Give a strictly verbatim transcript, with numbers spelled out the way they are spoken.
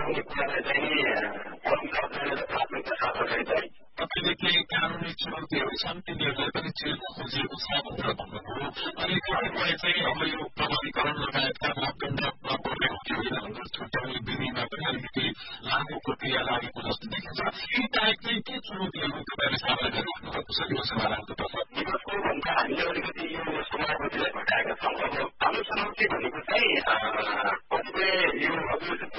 आउने कुरालाई चाहिँ परम्पराले प्राथमिकता साथ चाहिँ तपाईँले केही कानुनी चुनौतीहरू छन् तिनीहरूलाई पनि चिर्न खोजिएको छ भनेर भन्नुभयो। अनि कतिपय चाहिँ अब यो प्रमाणीकरण लगायतका मापदण्डमा पर्ने हो कि होइन भनेर छुट्याउने विधिमा पनि अलिकति लामो प्रक्रिया लागेको जस्तो देखिन्छ। यी बाहेक चाहिँ के चुनौतीहरू तपाईँले सामना गरिराख्नु भएको छ यो समाधानको तर्फ? हामीले अलिकति यो